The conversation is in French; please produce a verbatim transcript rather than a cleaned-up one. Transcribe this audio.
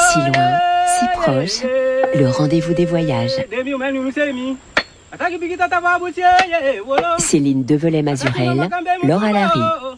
Si loin, si proche, le rendez-vous des voyages. Céline Develay-Mazurel, Laura Larry.